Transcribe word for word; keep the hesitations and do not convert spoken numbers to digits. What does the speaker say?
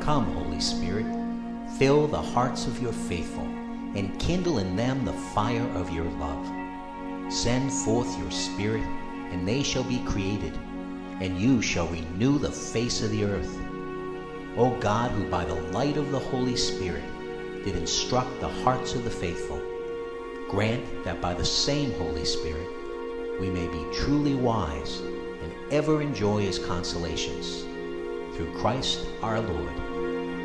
Come, Holy Spirit, fill the hearts of your faithful, and kindle in them the fire of your love. Send forth your Spirit, and they shall be created, and you shall renew the face of the earth. O God, who by the light of the Holy Spirit did instruct the hearts of the faithful, grant that by the same Holy Spirit we may be truly wise and ever enjoy his consolations. Through Christ our Lord.